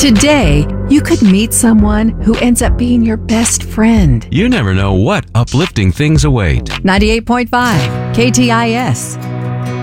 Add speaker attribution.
Speaker 1: Today, you could meet someone who ends up being your best friend.
Speaker 2: You never know what uplifting things await.
Speaker 1: 98.5 KTIS.